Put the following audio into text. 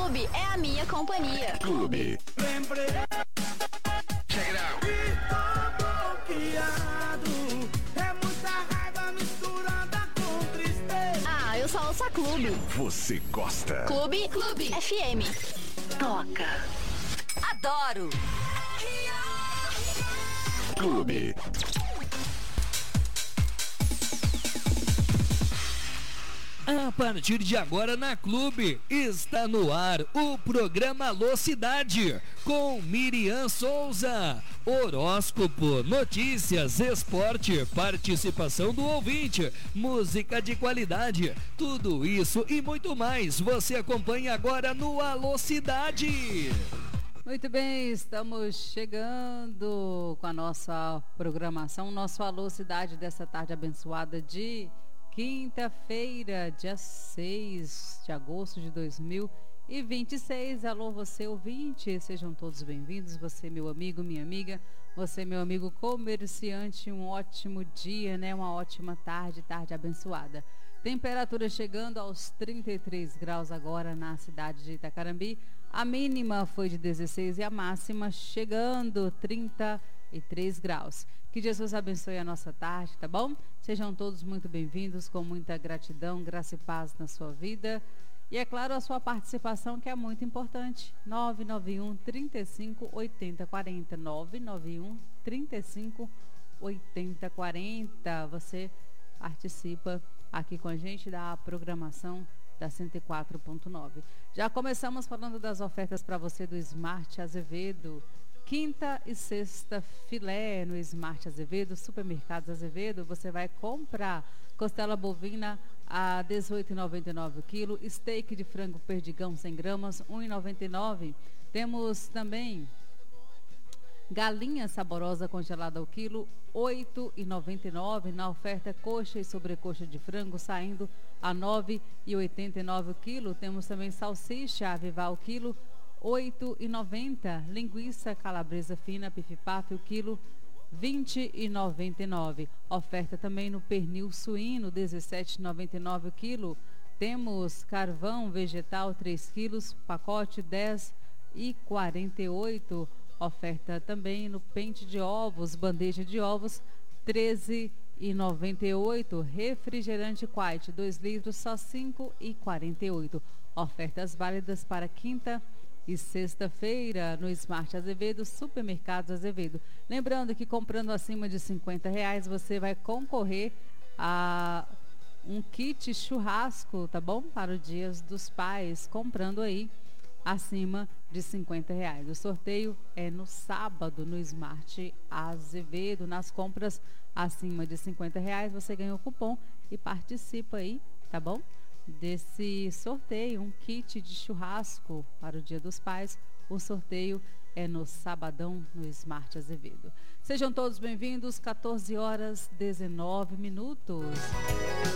Clube é a minha companhia. Clube. Lembrei. Check it out. Bloqueado. É muita raiva misturada com tristeza. Ah, eu só ouço a Clube. Você gosta. Clube FM. Toca. Adoro. Clube. A partir de agora na Clube, está no ar o programa Alô Cidade, com Miriam Souza. Horóscopo, notícias, esporte, participação do ouvinte, música de qualidade, tudo isso e muito mais você acompanha agora no Alô Cidade. Muito bem, estamos chegando com a nossa programação, nosso Alô Cidade dessa tarde abençoada de quinta-feira, dia 6 de agosto de 2026. Alô, você ouvinte, sejam todos bem-vindos. Você, meu amigo, minha amiga, você, meu amigo comerciante, um ótimo dia, né? Uma ótima tarde abençoada. Temperatura chegando aos 33 graus agora na cidade de Itacarambi. A mínima foi de 16 e a máxima chegando 33 graus. Que Jesus abençoe a nossa tarde, tá bom? Sejam todos muito bem-vindos, com muita gratidão, graça e paz na sua vida. E é claro, a sua participação, que é muito importante. 991 35 80 40. 991 35 80 40. Você participa aqui com a gente da programação da 104.9. Já começamos falando das ofertas para você do Smart Azevedo. Quinta e sexta filé no Smart Azevedo, Supermercados Azevedo. Você vai comprar costela bovina a R$ 18,99 o quilo, steak de frango perdigão 100 gramas, R$ 1,99. Temos também galinha saborosa congelada ao quilo, R$ 8,99. Na oferta, coxa e sobrecoxa de frango saindo a R$ 9,89 o quilo. Temos também salsicha Avivar o quilo, R$ 8,90. Linguiça calabresa fina pif-paf o quilo, R$ 20,99. Oferta também no pernil suíno, R$ 17,99 o quilo. Temos carvão vegetal 3 quilos, pacote R$ 10,48. Oferta também no pente de ovos, bandeja de ovos, R$ 13,98. Refrigerante Quite 2 litros, só R$ 5,48. Ofertas válidas para quinta e sexta-feira no Smart Azevedo, Supermercados Azevedo. Lembrando que comprando acima de R$50 você vai concorrer a um kit churrasco, tá bom? Para o Dia dos Pais, comprando aí acima de R$50. O sorteio é no sábado no Smart Azevedo. Nas compras acima de R$50 você ganha o cupom e participa aí, tá bom? Desse sorteio, um kit de churrasco para o Dia dos Pais. O sorteio é no sabadão no Smart Azevedo. Sejam todos bem-vindos, 14 horas 19 minutos.